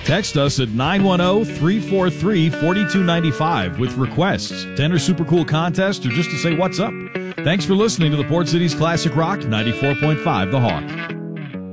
Text us at 910-343-4295 with requests to enter Super Cool Contest or just to say what's up. Thanks for listening to the Port City's Classic Rock 94.5 The Hawk.